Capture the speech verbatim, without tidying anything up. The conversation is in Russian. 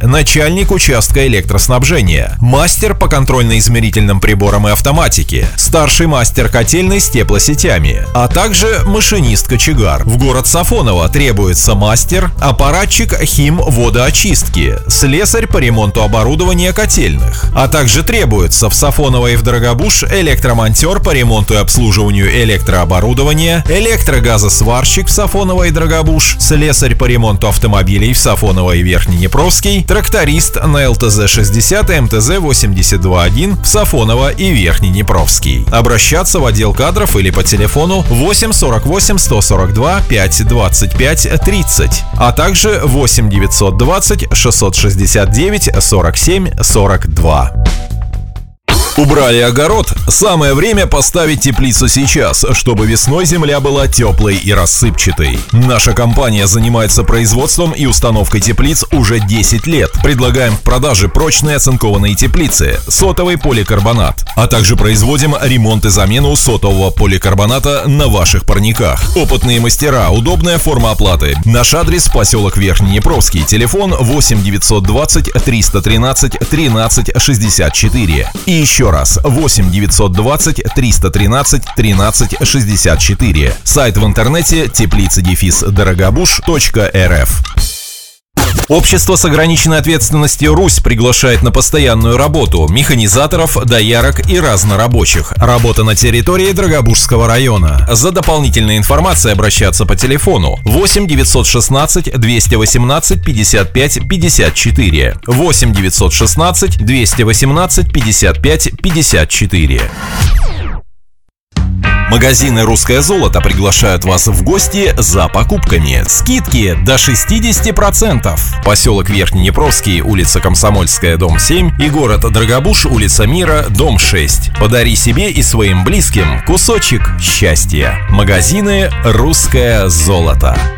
начальник участка электроснабжения, мастер по контрольно-измерительным приборам и автоматике, старший мастер котельной с теплосетями, а также машинист-кочегар. В город Сафоново требуется мастер, аппаратчик хим-водоочистки, слесарь по ремонту оборудования котельных, а также требуется в Сафоново и в Дорогобуж электромонтер по ремонту и обслуживанию электрооборудования, электрогазосварщик в Сафоново и Дорогобуж, слесарь по ремонту автомобилей в Сафоново и Верхнеднепровский, тракторист на эл тэ зэ шестьдесят и эм тэ зэ восемьдесят два один в Сафоново и Верхнеднепровский. Обращаться в отдел кадров или по телефону восемь сорок восемь сто сорок два пять двадцать пять тридцать, а также восемь девятьсот двадцать шестьсот шестьдесят девять сорок семь сорок два. Убрали огород? Самое время поставить теплицу сейчас, чтобы весной земля была теплой и рассыпчатой. Наша компания занимается производством и установкой теплиц уже десять лет. Предлагаем в продаже прочные оцинкованные теплицы, сотовый поликарбонат, а также производим ремонт и замену сотового поликарбоната на ваших парниках. Опытные мастера, удобная форма оплаты. Наш адрес — поселок Верхнеднепровский, телефон восемь девятьсот двадцать триста тринадцать тринадцать шестьдесят четыре. И еще раз, восемь девятьсот двадцать триста тринадцать тринадцать шестьдесят четыре. Сайт в интернете теплица дефис дорогобуж точка эр эф. Общество с ограниченной ответственностью «Русь» приглашает на постоянную работу механизаторов, доярок и разнорабочих. Работа на территории Дорогобужского района. За дополнительной информацией обращаться по телефону восемь девятьсот шестнадцать двести восемнадцать пятьдесят пять пятьдесят четыре, восемь девятьсот шестнадцать двести восемнадцать пятьдесят пять пятьдесят четыре. Магазины «Русское золото» приглашают вас в гости за покупками. Скидки до шестьдесят процентов. Поселок Верхнеднепровский, улица Комсомольская, дом семь, и город Дорогобуж, улица Мира, дом шесть. Подари себе и своим близким кусочек счастья. Магазины «Русское золото».